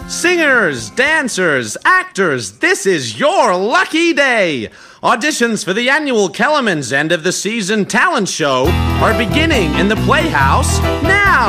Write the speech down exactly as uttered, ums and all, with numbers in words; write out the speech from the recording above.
Singers, dancers, actors, this is your lucky day! Auditions for the annual Kellerman's end of the season talent show are beginning in the Playhouse now!